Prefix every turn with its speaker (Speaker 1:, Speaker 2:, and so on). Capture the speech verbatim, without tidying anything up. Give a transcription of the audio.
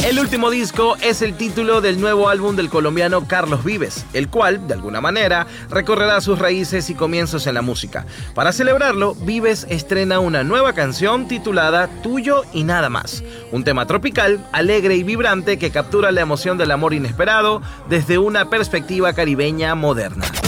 Speaker 1: El último disco es el título del nuevo álbum del colombiano Carlos Vives, el cual, de alguna manera, recorrerá sus raíces y comienzos en la música. Para celebrarlo, Vives estrena una nueva canción titulada Tuyo y Nada Más, un tema tropical, alegre y vibrante que captura la emoción del amor inesperado desde una perspectiva caribeña moderna.